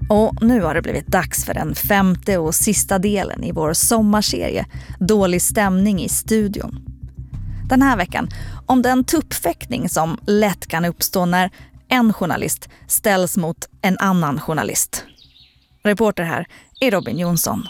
Och nu har det blivit dags för den 5:e och sista delen i vår sommarserie Dålig stämning i studion. Den här veckan om den tuppfäktning som lätt kan uppstå när en journalist ställs mot en annan journalist. Reporter här är Robin Jonsson.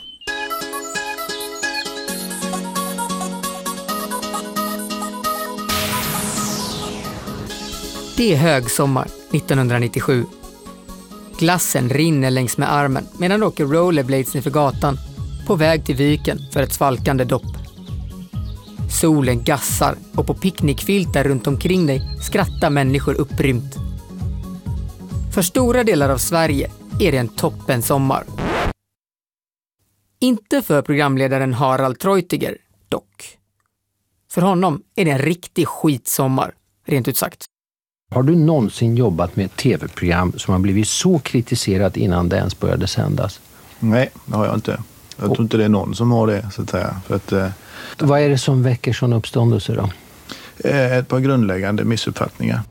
Det är högsommar 1997. Glassen rinner längs med armen medan du åker rollerblades ner för gatan på väg till viken för ett svalkande dopp. Solen gassar och på picknickfiltar runt omkring dig skrattar människor upprymt. För stora delar av Sverige är det en toppen sommar. Inte för programledaren Harald Treutiger, dock. För honom är det en riktig skitsommar, rent ut sagt. Har du någonsin jobbat med ett tv-program som har blivit så kritiserat innan det ens började sändas? Nej, det har jag inte. Jag tror inte det är någon som har det, så att säga. För att, vad är det som väcker sån uppståndelse då? Ett par grundläggande missuppfattningar.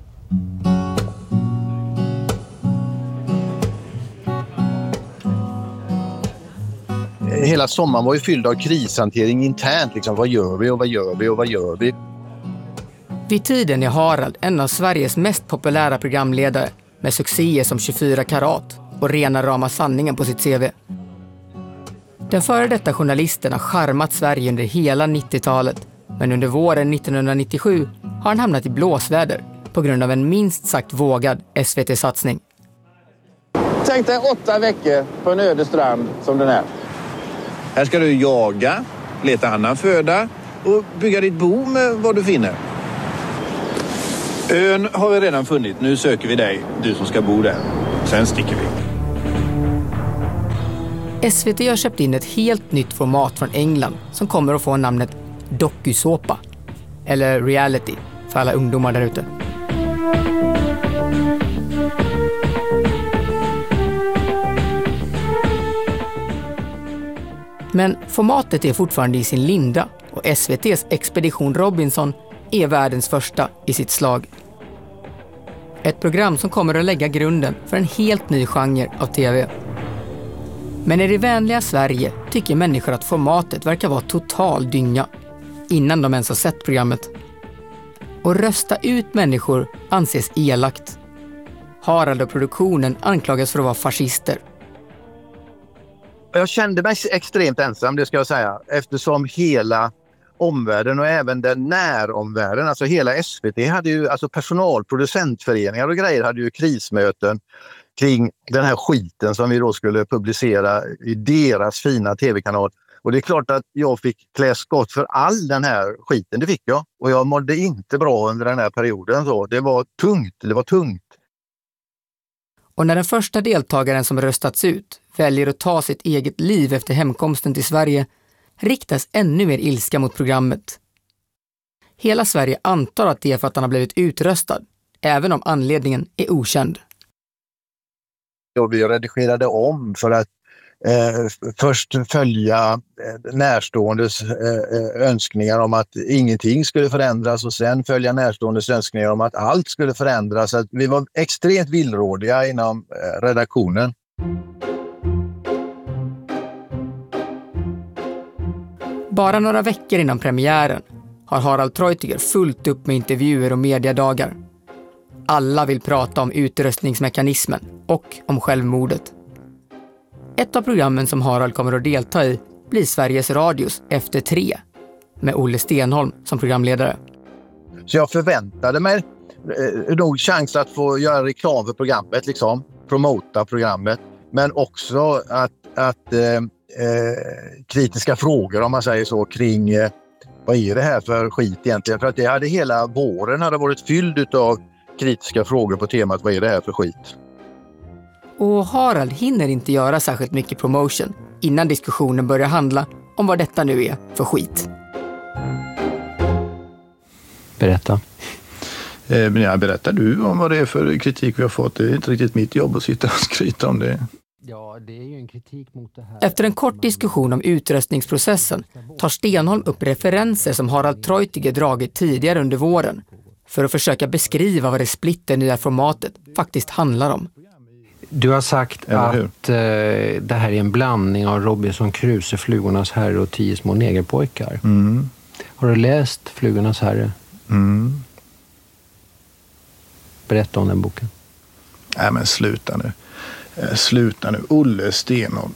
Hela sommaren var ju fylld av krishantering internt. Liksom, vad gör vi och vad gör vi och vad gör vi? Vid tiden är Harald en av Sveriges mest populära programledare med succéer som 24 karat och rena rama sanningen på sitt CV. Den före detta journalisten har charmat Sverige under hela 90-talet, men under våren 1997 har han hamnat i blåsväder på grund av en minst sagt vågad SVT-satsning. Tänk dig 8 veckor på en öde strand som den här. Här ska du jaga, leta annan föda och bygga ditt bo med vad du finner. Ön har vi redan funnit. Nu söker vi dig, du som ska bo där. Sen sticker vi. SVT har köpt in ett helt nytt format från England som kommer att få namnet dokusåpa. Eller reality för alla ungdomar där ute. Men formatet är fortfarande i sin linda och SVT:s Expedition Robinson är världens första i sitt slag. Ett program som kommer att lägga grunden för en helt ny genre av tv. Men i det vänliga Sverige tycker människor att formatet verkar vara total dynga innan de ens har sett programmet. Och rösta ut människor anses elakt. Harald och produktionen anklagas för att vara fascister. Jag kände mig extremt ensam, det ska jag säga, eftersom hela omvärlden och även den näromvärlden, alltså hela SVT hade ju, alltså personalproducentföreningar och grejer hade ju krismöten kring den här skiten som vi då skulle publicera i deras fina tv-kanal. Och det är klart att jag fick klä skott för all den här skiten, det fick jag. Och jag mådde inte bra under den här perioden. Så. Det var tungt. Och när den första deltagaren som röstats ut väljer att ta sitt eget liv efter hemkomsten till Sverige riktas ännu mer ilska mot programmet. Hela Sverige antar att det är för att han har blivit utröstad, även om anledningen är okänd. Vi redigerade om för att först följa närståendes önskningar om att ingenting skulle förändras och sen följa närståendes önskningar om att allt skulle förändras. Så att vi var extremt villrådiga inom redaktionen. Bara några veckor innan premiären har Harald Treutiger fullt upp med intervjuer och mediadagar. Alla vill prata om utröstningsmekanismen och om självmordet. Ett av programmen som Harald kommer att delta i blir Sveriges Radios Efter 3 med Olle Stenholm som programledare. Så jag förväntade mig nog chans att få göra reklam för programmet, liksom, promota programmet, men också att kritiska frågor, om man säger så, kring vad är det här för skit egentligen? För att det hade hela våren hade varit fylld av kritiska frågor på temat vad är det här för skit? Och Harald hinner inte göra särskilt mycket promotion innan diskussionen börjar handla om vad detta nu är för skit. Berätta. Berättar du om vad det är för kritik vi har fått? Det är inte riktigt mitt jobb att sitta och skryta om det. Ja, det är ju en kritik mot det här. Efter en kort diskussion om utröstningsprocessen tar Stenholm upp referenser som Harald Treutiger dragit tidigare under våren för att försöka beskriva vad det splitternya formatet faktiskt handlar om. Du har sagt att det här är en blandning av Robinson Crusoe, Flugornas herre och 10 små negerpojkar. Mm. Har du läst Flugornas herre? Mm. Berätta om den boken. Nej, men sluta nu. Olle Stenholm.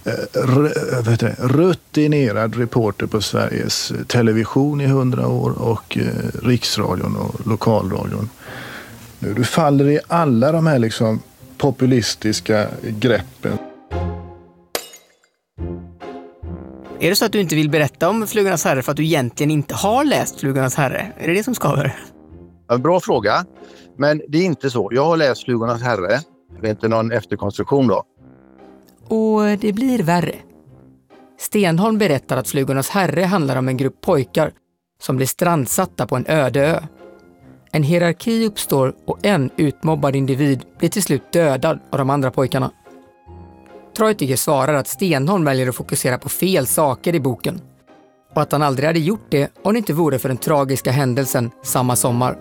Rutinerad reporter på Sveriges Television i 100 år och Riksradion och Lokalradion. Nu, du faller i alla de här liksom populistiska greppen. Är det så att du inte vill berätta om Flugornas herre för att du egentligen inte har läst Flugornas herre? Är det som skaver? En bra fråga, men det är inte så. Jag har läst Flugornas herre. Det är inte någon efterkonstruktion då. Och det blir värre. Stenholm berättar att Flugornas herre handlar om en grupp pojkar som blir strandsatta på en öde ö. En hierarki uppstår och en utmobbad individ blir till slut dödad av de andra pojkarna. Treutiger svarar att Stenholm väljer att fokusera på fel saker i boken och att han aldrig hade gjort det om det inte vore för den tragiska händelsen samma sommar.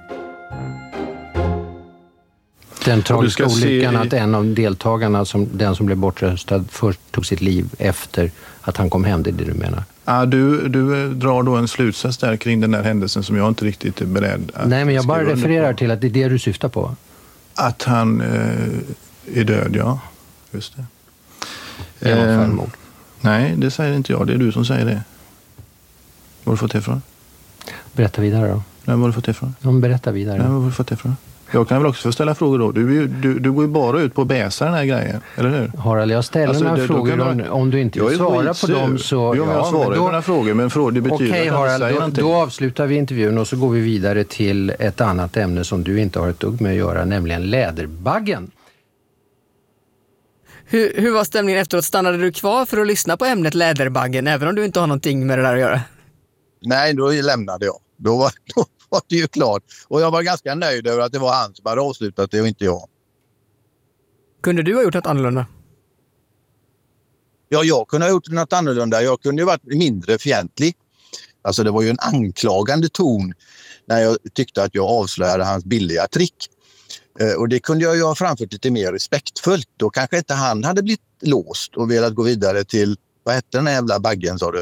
Den tragiska olyckan att en av deltagarna, den som blev bortröstad, först tog sitt liv efter att han kom hem, det är det du menar? Ja, du drar då en slutsats där kring den där händelsen som jag inte riktigt är beredd att... Nej, men jag bara refererar till att det är det du syftar på. Att han är död, ja. Just det. Genom självmord. Nej, det säger inte jag. Det är du som säger det. Var har du fått det ifrån? Berätta vidare då. Nej, var har du fått det ifrån? Ja, berätta vidare. Nej, var har du fått det ifrån? Jag kan väl också få ställa frågor då. Du går ju bara ut på att bäsa den här grejen, eller hur? Harald, jag ställer några frågor. Om du inte vill svara på dem så... Jag svarar på några frågor, men det betyder okej, att Harald, säger någonting. Då avslutar vi intervjun och så går vi vidare till ett annat ämne som du inte har ett dugg med att göra, nämligen läderbaggen. Hur var stämningen efteråt? Stannade du kvar för att lyssna på ämnet läderbaggen, även om du inte har någonting med det där att göra? Nej, då lämnade jag. Då var det ju klart. Och jag var ganska nöjd över att det var han som hade avslutat det och inte jag. Kunde du ha gjort något annorlunda? Ja, jag kunde ha gjort något annorlunda. Jag kunde ju varit mindre fientlig. Alltså det var ju en anklagande ton när jag tyckte att jag avslöjade hans billiga trick. Och det kunde jag ju ha framfört lite mer respektfullt. Då kanske inte han hade blivit låst och velat gå vidare till, vad hette den här jävla baggen, sa du?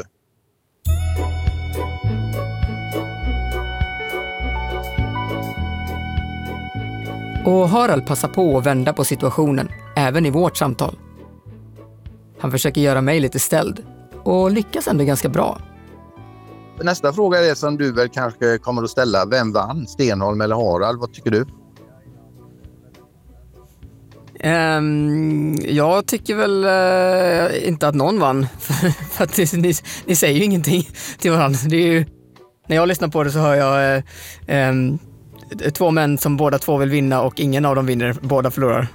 Och Harald passar på att vända på situationen, även i vårt samtal. Han försöker göra mig lite ställd och lyckas ändå ganska bra. Nästa fråga är som du väl kanske kommer att ställa. Vem vann? Stenholm eller Harald? Vad tycker du? Jag tycker väl inte att någon vann. För att ni säger ju ingenting till varandra. Det är ju, när jag lyssnar på det så hör jag två män som båda två vill vinna och ingen av dem vinner, båda förlorar.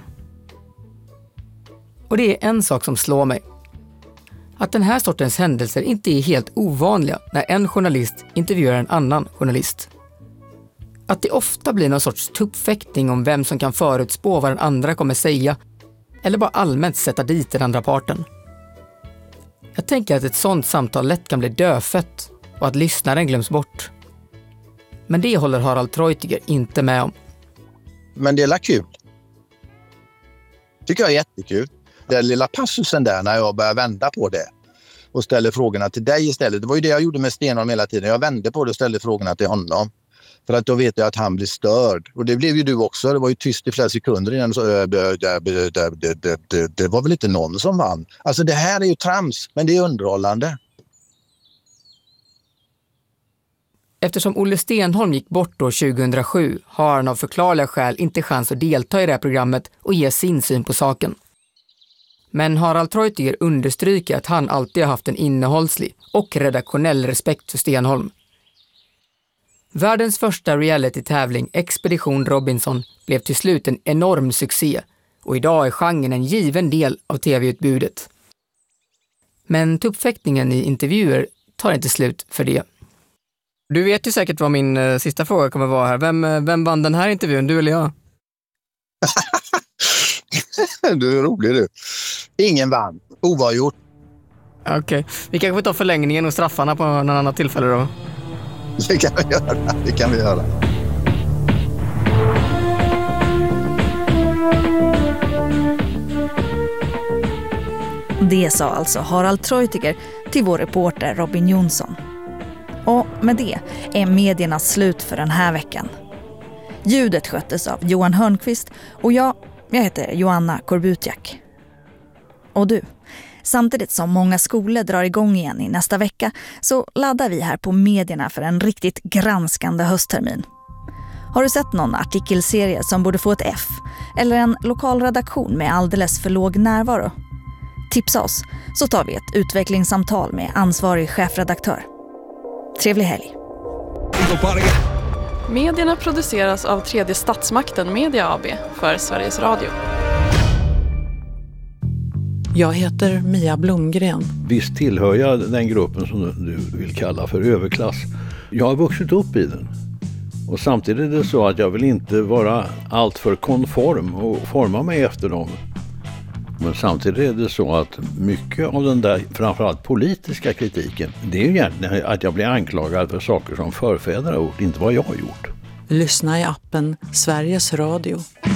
Och det är en sak som slår mig. Att den här sortens händelser inte är helt ovanliga när en journalist intervjuar en annan journalist. Att det ofta blir någon sorts tuppfäktning om vem som kan förutspå vad den andra kommer säga eller bara allmänt sätta dit den andra parten. Jag tänker att ett sånt samtal lätt kan bli dödfött och att lyssnaren glöms bort. Men det håller Harald Treutiger inte med om. Men det är kul. Tycker jag är jättekul. Den lilla passusen där när jag börjar vända på det och ställer frågorna till dig istället. Det var ju det jag gjorde med Stenholm hela tiden. Jag vände på det och ställde frågorna till honom. För att då vet jag att han blir störd. Och det blev ju du också. Det var ju tyst i flera sekunder innan du sa det var väl inte någon som vann. Alltså det här är ju trams, men det är underhållande. Eftersom Olle Stenholm gick bort år 2007 har han av förklarliga skäl inte chans att delta i det här programmet och ge sin syn på saken. Men Harald Treutiger understryker att han alltid har haft en innehållslig och redaktionell respekt för Stenholm. Världens första reality-tävling Expedition Robinson blev till slut en enorm succé och idag är genren en given del av tv-utbudet. Men tuppfäktningen i intervjuer tar inte slut för det. Du vet ju säkert vad min sista fråga kommer vara här. Vem vann den här intervjun, du eller jag? Du är rolig du. Ingen vann. Oavgjort. Okej. Vi kanske får ta förlängningen och straffarna på någon annan tillfälle då. Det kan vi göra. Det sa alltså Harald Treutiger till vår reporter Robin Jonsson. Och med det är mediernas slut för den här veckan. Ljudet sköttes av Johan Hörnqvist och jag heter Joanna Korbutiak. Och du, samtidigt som många skolor drar igång igen i nästa vecka så laddar vi här på medierna för en riktigt granskande hösttermin. Har du sett någon artikelserie som borde få ett F? Eller en lokal redaktion med alldeles för låg närvaro? Tipsa oss så tar vi ett utvecklingssamtal med ansvarig chefredaktör. Trevlig helg! Medierna produceras av Tredje Statsmakten Media AB för Sveriges Radio. Jag heter Mia Blomgren. Visst tillhör jag den gruppen som du vill kalla för överklass. Jag har vuxit upp i den. Och samtidigt är det så att jag vill inte vara alltför konform och forma mig efter dem. Men samtidigt är det så att mycket av den där framförallt politiska kritiken, det är ju egentligen att jag blir anklagad för saker som förfäder har gjort, inte vad jag har gjort. Lyssna i appen Sveriges Radio.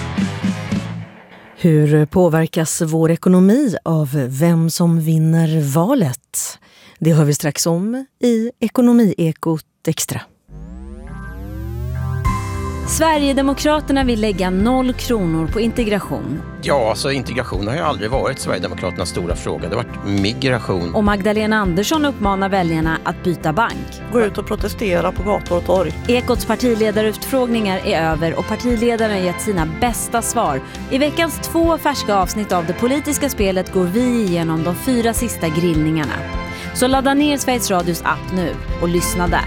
Hur påverkas vår ekonomi av vem som vinner valet? Det hör vi strax om i Ekonomiekot Extra. Sverigedemokraterna vill lägga 0 kronor på integration. Ja, alltså integration har ju aldrig varit Sverigedemokraternas stora fråga. Det har varit migration. Och Magdalena Andersson uppmanar väljarna att byta bank. Gå ut och protestera på gator och torg. Ekots partiledarutfrågningar är över och partiledarna har gett sina bästa svar. I veckans 2 färska avsnitt av det politiska spelet går vi igenom de 4 sista grillningarna. Så ladda ner Sveriges Radios app nu och lyssna där.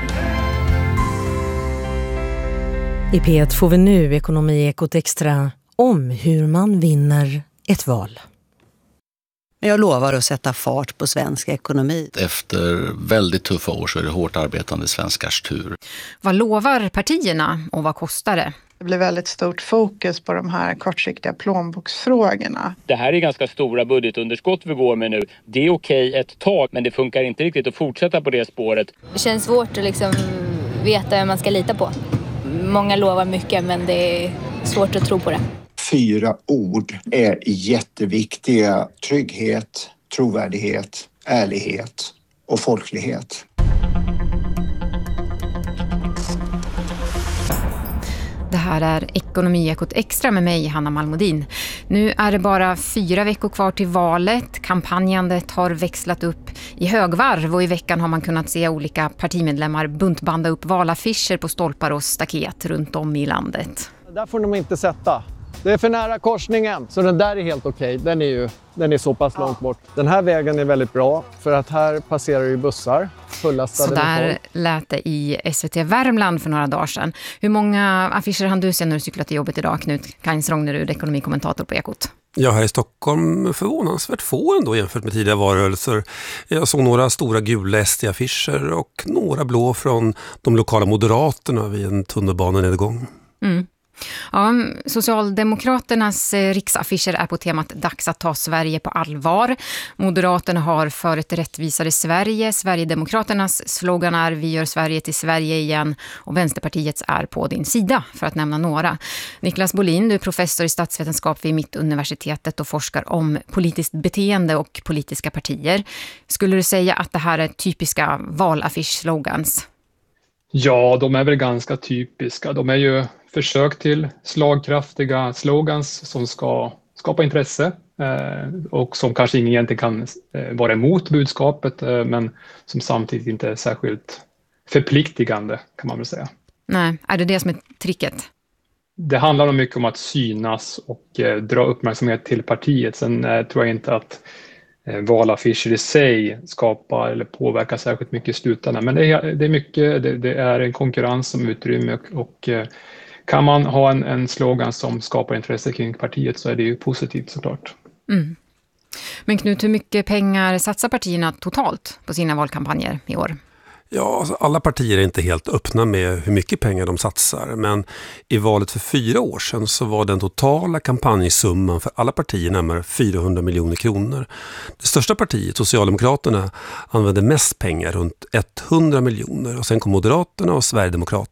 I P1 får vi nu Ekonomiekot Extra om hur man vinner ett val. Jag lovar att sätta fart på svensk ekonomi. Efter väldigt tuffa år så är det hårt arbetande svenskars tur. Vad lovar partierna och vad kostar det? Det blir väldigt stort fokus på de här kortsiktiga plånboksfrågorna. Det här är ganska stora budgetunderskott vi går med nu. Det är okej ett tag, men det funkar inte riktigt att fortsätta på det spåret. Det känns svårt att liksom veta vem man ska lita på. Många lovar mycket, men det är svårt att tro på det. 4 ord är jätteviktiga. Trygghet, trovärdighet, ärlighet och folklighet. Det här är Ekonomiekot Extra med mig, Hanna Malmodin. Nu är det bara 4 veckor kvar till valet. Kampanjandet har växlat upp i högvarv och i veckan har man kunnat se olika partimedlemmar buntbanda upp valaffischer på stolpar och staket runt om i landet. Där får de inte sätta. Det är för nära korsningen, så den där är helt okej. Den är så pass långt bort. Den här vägen är väldigt bra för att här passerar ju bussar fullastade. Så där lät det i SVT Värmland för några dagar sedan. Hur många affischer hann du se när du cyklat till jobbet idag, Knut Kainz-Rognerud, ekonomikommentator på Ekot? Ja, här i Stockholm förvånansvärt få ändå jämfört med tidigare varelser. Jag såg några stora gula SD-affischer och några blå från de lokala moderaterna vid en tunnelbanenedgång. Mm. Ja, Socialdemokraternas riksaffischer är på temat dags att ta Sverige på allvar. Moderaterna har för ett rättvisare Sverige. Sverigedemokraternas slogan är vi gör Sverige till Sverige igen. Och Vänsterpartiets är på din sida, för att nämna några. Niklas Bolin, du är professor i statsvetenskap vid Mittuniversitetet och forskar om politiskt beteende och politiska partier. Skulle du säga att det här är typiska valaffisch-slogans? Ja, de är väl ganska typiska. De är ju försök till slagkraftiga slogans som ska skapa intresse och som kanske ingen egentligen kan vara emot budskapet, men som samtidigt inte är särskilt förpliktigande, kan man väl säga. Nej, är det som är tricket? Det handlar nog mycket om att synas och dra uppmärksamhet till partiet. Sen tror jag inte att valaffischer i sig skapar eller påverkar särskilt mycket i slutändan. Men det är mycket, det är en konkurrens om utrymme och kan man ha en slogan som skapar intresse kring partiet så är det ju positivt såklart. Mm. Men Knut, hur mycket pengar satsar partierna totalt på sina valkampanjer i år? Ja, alltså alla partier är inte helt öppna med hur mycket pengar de satsar, men i valet för 4 år sedan så var den totala kampanjsumman för alla partier närmare 400 miljoner kronor. Det största partiet, Socialdemokraterna, använde mest pengar, runt 100 miljoner, och sen kom Moderaterna och Sverigedemokraterna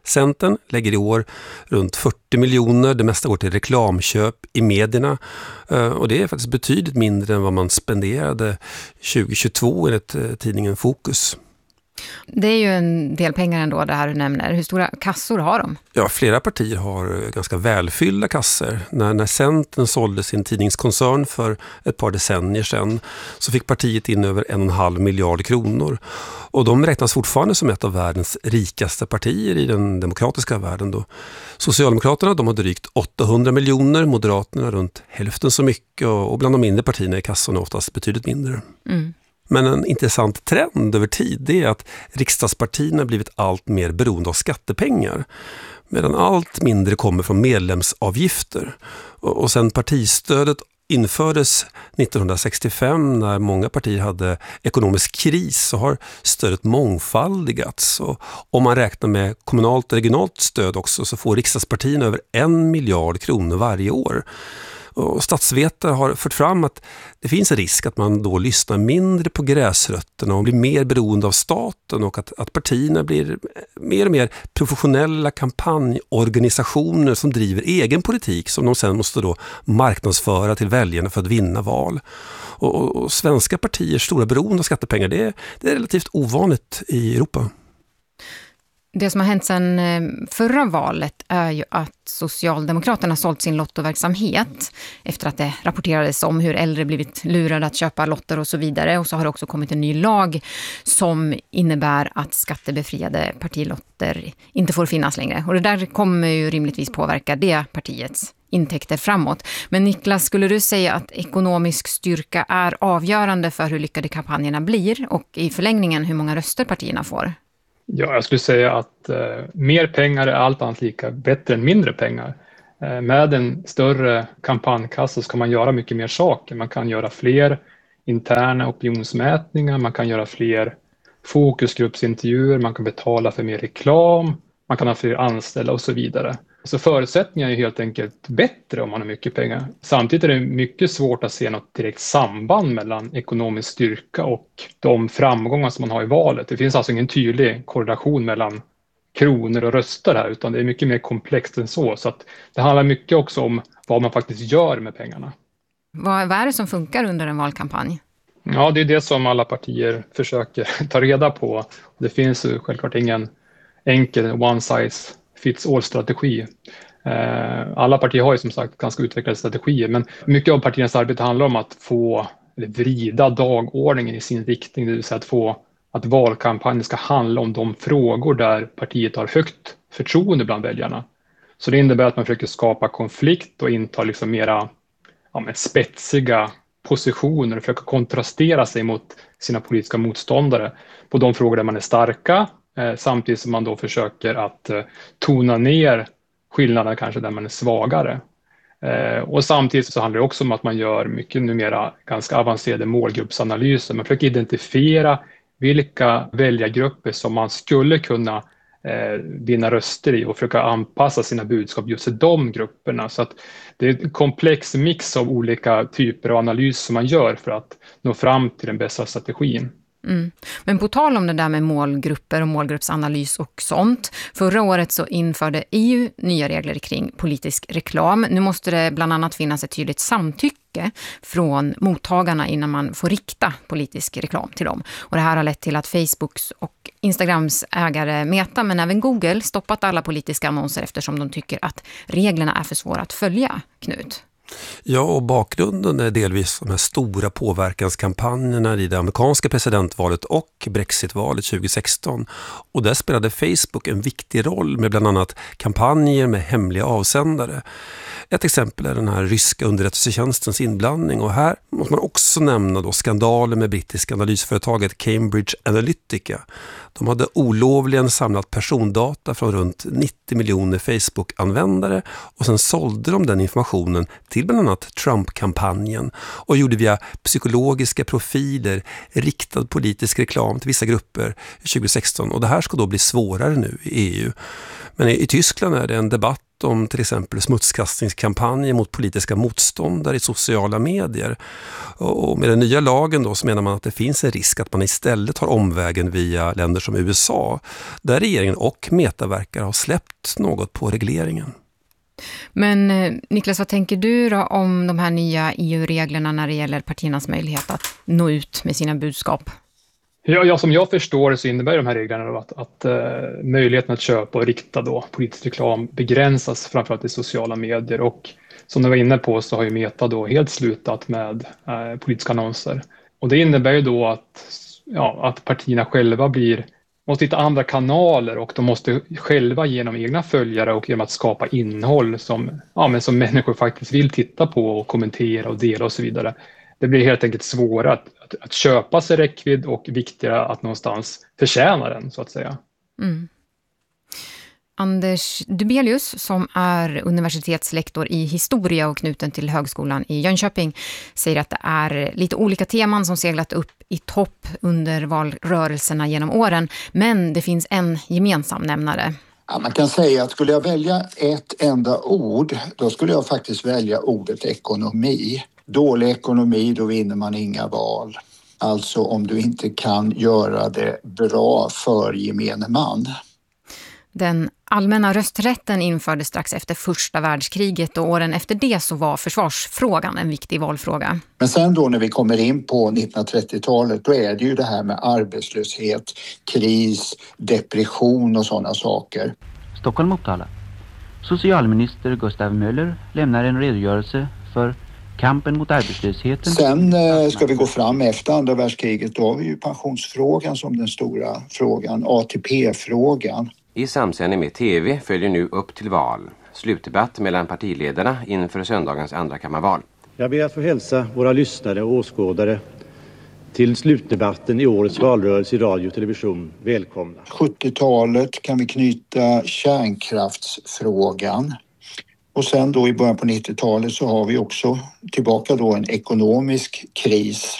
Centern lägger i år runt 40 miljoner, det mesta går till reklamköp i medierna. Och det är faktiskt betydligt mindre än vad man spenderade 2022 enligt tidningen Fokus. Det är ju en del pengar ändå det här du nämner. Hur stora kassor har de? Ja, flera partier har ganska välfyllda kassor. När Centern sålde sin tidningskoncern för ett par decennier sedan så fick partiet in över 1,5 miljard kronor. Och de räknas fortfarande som ett av världens rikaste partier i den demokratiska världen då. Socialdemokraterna, de har drygt 800 miljoner, Moderaterna runt hälften så mycket och bland de mindre partierna i kassorna oftast betydligt mindre. Mm. Men en intressant trend över tid det är att riksdagspartierna blivit allt mer beroende av skattepengar. Medan allt mindre kommer från medlemsavgifter. Och sen partistödet infördes 1965 när många partier hade ekonomisk kris så har stödet mångfaldigats. Och om man räknar med kommunalt och regionalt stöd också så får riksdagspartierna över 1 miljard kronor varje år. Och statsvetare har fört fram att det finns en risk att man då lyssnar mindre på gräsrötterna och blir mer beroende av staten och att partierna blir mer och mer professionella kampanjorganisationer som driver egen politik som de sen måste då marknadsföra till väljarna för att vinna val. Och svenska partiers stora beroende av skattepengar det är relativt ovanligt i Europa. Det som har hänt sedan förra valet är ju att Socialdemokraterna sålt sin lottoverksamhet efter att det rapporterades om hur äldre blivit lurade att köpa lotter och så vidare. Och så har det också kommit en ny lag som innebär att skattebefriade partilotter inte får finnas längre. Och det där kommer ju rimligtvis påverka det partiets intäkter framåt. Men Niklas, skulle du säga att ekonomisk styrka är avgörande för hur lyckade kampanjerna blir och i förlängningen hur många röster partierna får? Ja, jag skulle säga att mer pengar är allt annat lika bättre än mindre pengar. Med en större kampanjkassa så kan man göra mycket mer saker. Man kan göra fler interna opinionsmätningar, man kan göra fler fokusgruppsintervjuer, man kan betala för mer reklam, man kan ha fler anställda och så vidare. Så förutsättningarna är helt enkelt bättre om man har mycket pengar. Samtidigt är det mycket svårt att se något direkt samband mellan ekonomisk styrka och de framgångar som man har i valet. Det finns alltså ingen tydlig korrelation mellan kronor och röster här utan det är mycket mer komplext än så. Så att det handlar mycket också om vad man faktiskt gör med pengarna. Vad är det som funkar under en valkampanj? Ja, det är det som alla partier försöker ta reda på. Det finns självklart ingen enkel one size fits all-strategi. Alla partier har ju som sagt ganska utvecklade strategier men mycket av partiernas arbete handlar om att få eller vrida dagordningen i sin riktning, det vill säga att valkampanjen ska handla om de frågor där partiet har högt förtroende bland väljarna. Så det innebär att man försöker skapa konflikt och inta liksom mera spetsiga positioner och försöka kontrastera sig mot sina politiska motståndare på de frågor där man är starka. Samtidigt som man då försöker att tona ner skillnaderna kanske där man är svagare. Och samtidigt så handlar det också om att man gör mycket numera ganska avancerade målgruppsanalyser. Man försöker identifiera vilka väljargrupper som man skulle kunna vinna röster i och försöka anpassa sina budskap just till de grupperna. Så att det är en komplex mix av olika typer av analys som man gör för att nå fram till den bästa strategin. Mm. Men på tal om det där med målgrupper och målgruppsanalys och sånt. Förra året så införde EU nya regler kring politisk reklam. Nu måste det bland annat finnas ett tydligt samtycke från mottagarna innan man får rikta politisk reklam till dem. Och det här har lett till att Facebooks och Instagrams ägare Meta men även Google stoppat alla politiska annonser eftersom de tycker att reglerna är för svåra att följa, Knut. Ja, och bakgrunden är delvis de här stora påverkanskampanjerna i det amerikanska presidentvalet och Brexitvalet 2016. Och där spelade Facebook en viktig roll med bland annat kampanjer med hemliga avsändare. Ett exempel är den här ryska underrättelsetjänstens inblandning och här måste man också nämna då skandalen med brittiska analysföretaget Cambridge Analytica. De hade olovligen samlat persondata från runt 90 miljoner Facebook-användare och sen sålde de den informationen till bland annat Trump-kampanjen och gjorde via psykologiska profiler riktad politisk reklam till vissa grupper 2016 och det här ska då bli svårare nu i EU. Men i Tyskland är det en debatt pratat om till exempel smutskastningskampanjer mot politiska motståndare i sociala medier. Och med den nya lagen då så menar man att det finns en risk att man istället tar omvägen via länder som USA, där regeringen och Meta verkar ha släppt något på regleringen. Men Niklas, vad tänker du då om de här nya EU-reglerna när det gäller partiernas möjlighet att nå ut med sina budskap? Ja, som jag förstår så innebär de här reglerna då att möjligheten att köpa och rikta då politisk reklam begränsas framförallt i sociala medier, och som du var inne på så har ju Meta då helt slutat med politiska annonser. Och det innebär ju då att partierna själva måste hitta andra kanaler, och de måste själva genom egna följare och genom att skapa innehåll som människor faktiskt vill titta på och kommentera och dela och så vidare. Det blir helt enkelt svårare att köpa sig räckvidd och viktigare att någonstans förtjäna den, så att säga. Mm. Anders Dubelius, som är universitetslektor i historia och knuten till högskolan i Jönköping, säger att det är lite olika teman som seglat upp i topp under valrörelserna genom åren, men det finns en gemensam nämnare. Ja, man kan säga att skulle jag välja ett enda ord, då skulle jag faktiskt välja ordet ekonomi. Dålig ekonomi, då vinner man inga val. Alltså om du inte kan göra det bra för gemene man. Den allmänna rösträtten infördes strax efter första världskriget, och åren efter det så var försvarsfrågan en viktig valfråga. Men sen då när vi kommer in på 1930-talet, då är det ju det här med arbetslöshet, kris, depression och sådana saker. Stockholm-Uppsala. Socialminister Gustav Möller lämnar en redogörelse för kampen mot arbetslösheten. Sen ska vi gå fram efter andra världskriget, då har vi ju pensionsfrågan som den stora frågan, ATP-frågan. I samsändning med TV följer nu upp till val. Slutdebatt mellan partiledarna inför söndagens andrakammarval. Jag ber att få hälsa våra lyssnare och åskådare till slutdebatten i årets valrörelse i radio och television. Välkomna. 70-talet kan vi knyta kärnkraftsfrågan. Och sen då i början på 90-talet så har vi också tillbaka då en ekonomisk kris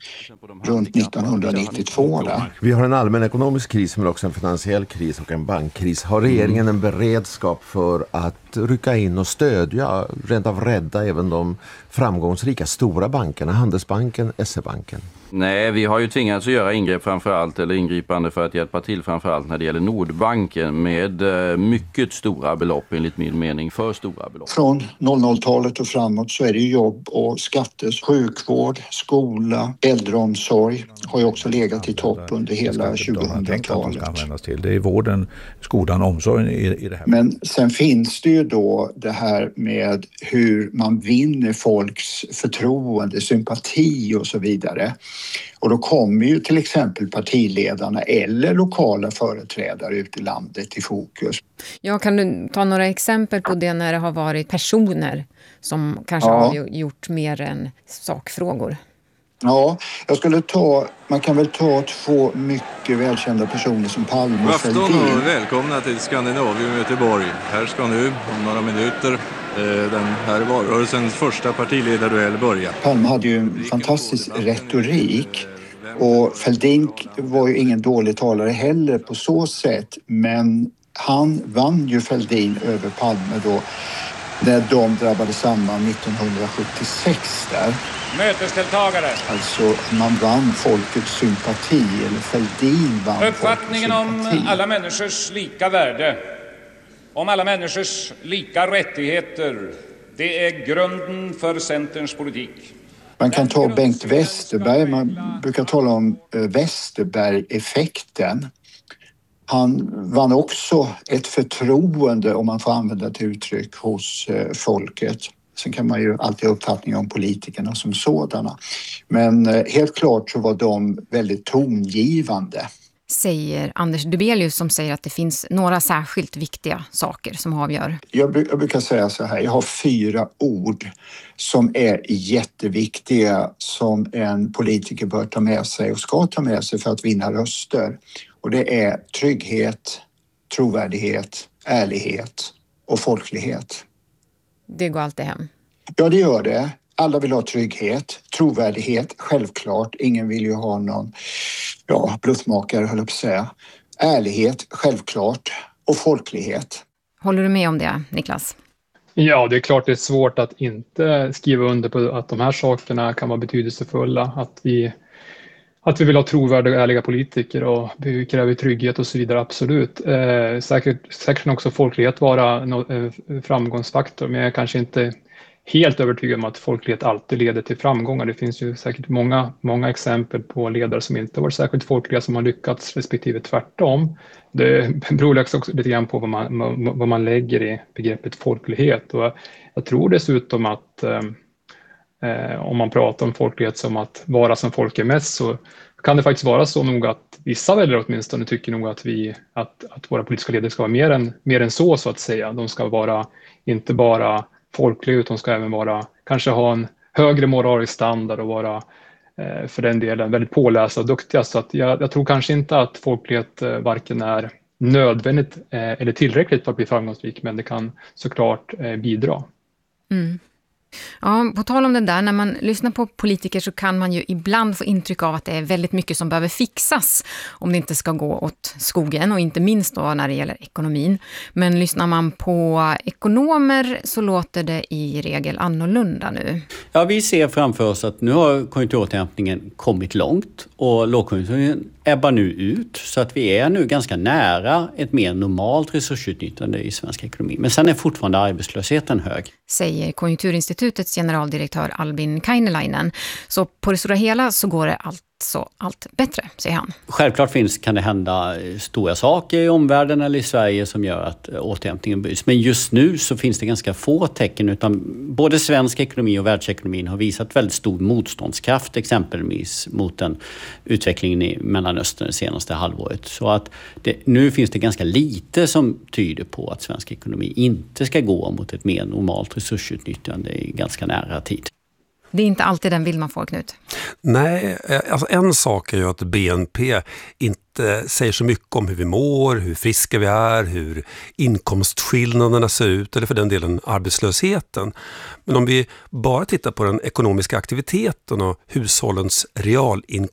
runt 1992 där. Vi har en allmän ekonomisk kris men också en finansiell kris och en bankkris. Har regeringen en beredskap för att rycka in och stödja, rent av rädda även de framgångsrika stora bankerna, Handelsbanken, SE-banken? Nej, vi har ju tvingats att göra ingripande för att hjälpa till framförallt när det gäller Nordbanken med mycket stora belopp, enligt min mening för stora belopp. Från 00-talet och framåt så är det ju jobb och skatter, sjukvård, skola, äldreomsorg har ju också legat i topp under hela 2000-talet. Det är vården, skolan, omsorgen i det här. Men sen finns det ju då det här med hur man vinner folks förtroende, sympati och så vidare. Och då kommer ju till exempel partiledarna eller lokala företrädare ute i landet i fokus. Ja, kan du ta några exempel på det när det har varit personer som kanske har gjort mer än sakfrågor? Ja, man kan väl ta två mycket välkända personer som Palme och Fälldin. God afton och välkomna till Skandinavium Göteborg. Här ska nu om några minuter den här valrörelsens första partiledarduell börja. Palme hade ju en fantastisk retorik och Fälldin var ju ingen dålig talare heller på så sätt, men han vann ju Fälldin över Palme då när de drabbade samman 1976 där. Mötesdeltagare. Alltså man vann folkets sympati, eller Fälldin vann uppfattningen om alla människors lika värde, om alla människors lika rättigheter, det är grunden för Centerns politik. Man kan ta Bengt Westerberg, man brukar tala om Westerberg-effekten. Han vann också ett förtroende, om man får använda ett uttryck, hos folket. Sen kan man ju alltid ha uppfattning om politikerna som sådana. Men helt klart så var de väldigt tongivande. Säger Anders Dubelius, som säger att det finns några särskilt viktiga saker som avgör. Jag brukar säga så här, jag har 4 ord som är jätteviktiga som en politiker bör ta med sig och ska ta med sig för att vinna röster. Och det är trygghet, trovärdighet, ärlighet och folklighet. Det går alltid hem. Ja, det gör det. Alla vill ha trygghet, trovärdighet, självklart. Ingen vill ju ha någon bluffmakare, höll jag på att säga. Ärlighet, självklart. Och folklighet. Håller du med om det, Niklas? Ja, det är klart det är svårt att inte skriva under på att de här sakerna kan vara betydelsefulla. Att vi vill ha trovärdiga och ärliga politiker och vi kräver trygghet och så vidare, absolut. Säkert kan också folklighet vara en framgångsfaktor, men jag är kanske inte helt övertygad om att folklighet alltid leder till framgångar. Det finns ju säkert många exempel på ledare som inte varit särskilt folkliga som har lyckats, respektive tvärtom. Det beror också lite grann på vad man lägger i begreppet folklighet. Och jag tror dessutom att om man pratar om folklighet som att vara som folk är mest, så kan det faktiskt vara så nog att vissa väljare åtminstone tycker nog att våra politiska ledare ska vara mer än så att säga. De ska vara inte bara folkliga, utan de ska även kanske ha en högre moralisk standard och vara för den delen väldigt pålästa och duktiga. Så att jag tror kanske inte att folklighet varken är nödvändigt eller tillräckligt för att bli framgångsrik, men det kan såklart bidra. Mm. Ja, på tal om det där, när man lyssnar på politiker så kan man ju ibland få intryck av att det är väldigt mycket som behöver fixas om det inte ska gå åt skogen, och inte minst då när det gäller ekonomin. Men lyssnar man på ekonomer så låter det i regel annorlunda nu. Ja, vi ser framför oss att nu har konjunkturåterhämtningen kommit långt och lågkonjunkturen ebbar nu ut, så att vi är nu ganska nära ett mer normalt resursutnyttjande i svensk ekonomi. Men sen är fortfarande arbetslösheten hög. Säger Konjunkturinstitutets generaldirektör Albin Kainelainen. Så på det stora hela så går det allt bättre, säger han. Självklart kan det hända stora saker i omvärlden eller i Sverige som gör att återhämtningen bryts. Men just nu så finns det ganska få tecken, utan både svensk ekonomi och världsekonomin har visat väldigt stor motståndskraft exempelvis mot den utvecklingen i Mellanöstern det senaste halvåret. Så att nu finns det ganska lite som tyder på att svensk ekonomi inte ska gå mot ett mer normalt resursutnyttjande i ganska nära tid. Det är inte alltid den vill man få, Knut. Nej, alltså en sak är ju att BNP inte säger så mycket om hur vi mår, hur friska vi är, hur inkomstskillnaderna ser ut, eller för den delen arbetslösheten. Men om vi bara tittar på den ekonomiska aktiviteten och hushållens realinkomst